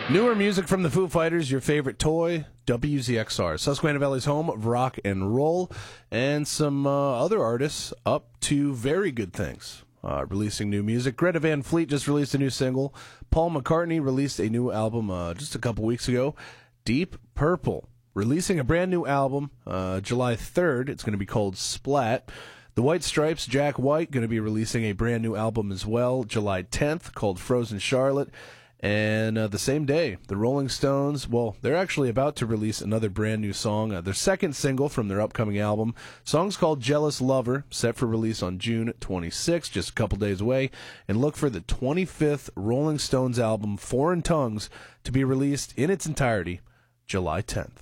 Newer music from the Foo Fighters, your favorite toy, WZXR, Susquehanna Valley's home of rock and roll, and some other artists up to very good things. Releasing new music. Greta Van Fleet just released a new single. Paul McCartney released a new album just a couple weeks ago. Deep Purple releasing a brand new album July 3rd. It's going to be called Splat. The White Stripes, Jack White, going to be releasing a brand new album as well, July 10th, called Frozen Charlotte. And the same day, the Rolling Stones, well, they're actually about to release another brand new song, their second single from their upcoming album. Song's called Jealous Lover, set for release on June 26th, just a couple days away. And look for the 25th Rolling Stones album, Foreign Tongues, to be released in its entirety July 10th.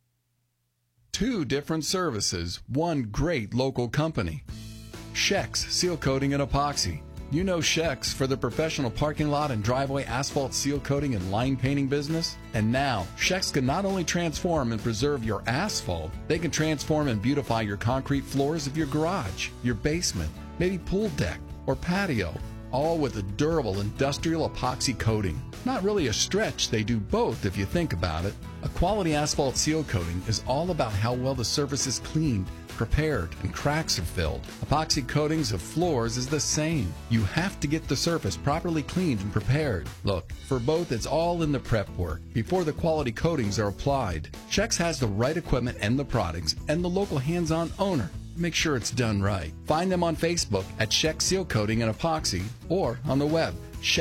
Two different services, one great local company. Shex Seal Coating and Epoxy. You know Shex for the professional parking lot and driveway asphalt seal coating and line painting business. And now, Shex can not only transform and preserve your asphalt, they can transform and beautify your concrete floors of your garage, your basement, maybe pool deck or patio, all with a durable industrial epoxy coating. Not really a stretch, they do both if you think about it. A quality asphalt seal coating is all about how well the surface is cleaned, prepared, and cracks are filled. Epoxy coatings of floors is the same. You have to get the surface properly cleaned and prepared. Look, for both it's all in the prep work before the quality coatings are applied. Shex has the right equipment and the products and the local hands-on owner. Make sure it's done right. Find them on Facebook at Shex Seal Coating and Epoxy or on the web,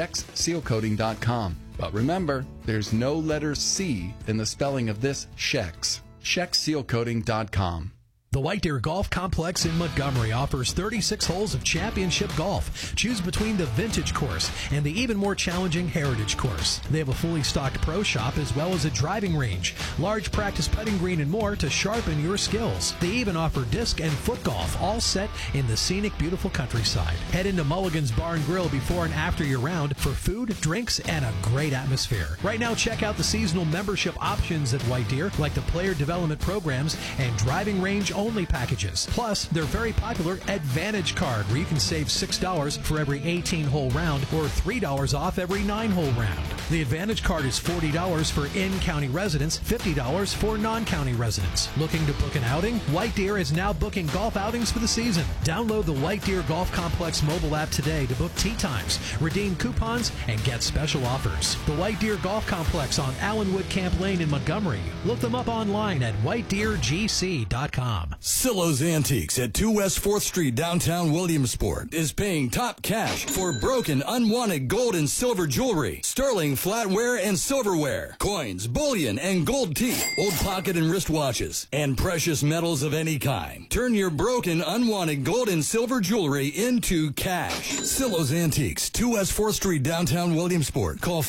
shexsealcoating.com. But remember, there's no letter C in the spelling of this Shex. shexsealcoating.com. The White Deer Golf Complex in Montgomery offers 36 holes of championship golf. Choose between the Vintage course and the even more challenging Heritage course. They have a fully stocked pro shop as well as a driving range, large practice putting green, and more to sharpen your skills. They even offer disc and foot golf, all set in the scenic, beautiful countryside. Head into Mulligan's Bar and Grill before and after your round for food, drinks, and a great atmosphere. Right now, check out the seasonal membership options at White Deer, like the player development programs and driving range only packages. Plus, their very popular Advantage card, where you can save $6 for every 18-hole round or $3 off every 9-hole round. The Advantage card is $40 for in-county residents, $50 for non-county residents. Looking to book an outing? White Deer is now booking golf outings for the season. Download the White Deer Golf Complex mobile app today to book tee times, redeem coupons, and get special offers. The White Deer Golf Complex on Allenwood Camp Lane in Montgomery. Look them up online at whitedeergc.com. Silo's Antiques at 2 West 4th Street, downtown Williamsport, is paying top cash for broken, unwanted gold and silver jewelry, sterling flatware and silverware, coins, bullion, and gold teeth, old pocket and wristwatches, and precious metals of any kind. Turn your broken, unwanted gold and silver jewelry into cash. Silo's Antiques, 2 West 4th Street, downtown Williamsport. Call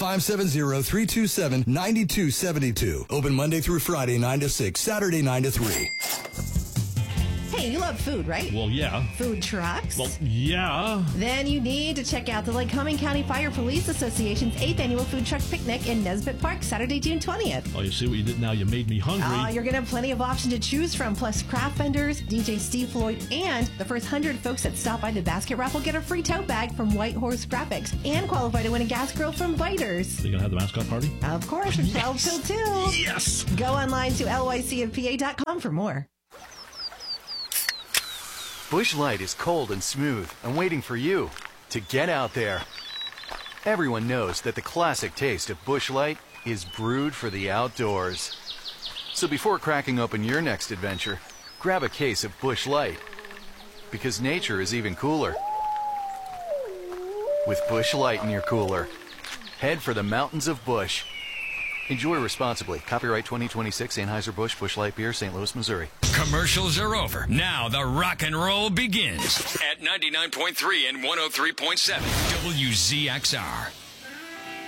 570-327-9272. Open Monday through Friday, 9 to 6, Saturday, 9 to 3. Hey, you love food, right? Well, yeah. Food trucks? Well, yeah. Then you need to check out the Lycoming County Fire Police Association's 8th Annual Food Truck Picnic in Nesbitt Park, Saturday, June 20th. Oh, you see what you did now? You made me hungry. You're going to have plenty of options to choose from, plus craft vendors, DJ Steve Floyd, and the first 100 folks that stop by the basket raffle get a free tote bag from White Horse Graphics and qualify to win a gas grill from Biters. Are you going to have the mascot party? Of course, from 12 till 2. Yes! Go online to lycfpa.com for more. Busch Light is cold and smooth and waiting for you to get out there. Everyone knows that the classic taste of Busch Light is brewed for the outdoors. So before cracking open your next adventure, grab a case of Busch Light, because nature is even cooler with Busch Light in your cooler. Head for the mountains of Busch. Enjoy responsibly. Copyright 2026 Anheuser-Busch Busch Light Beer, St. Louis, Missouri. Commercials are over. Now the rock and roll begins at 99.3 and 103.7 WZXR.